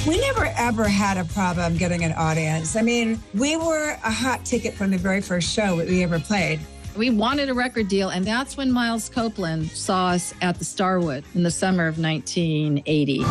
We never ever had a problem getting an audience. I mean, we were a hot ticket from the very first show that we ever played. We wanted a record deal, and that's when Miles Copeland saw us at the Starwood in the summer of 1980.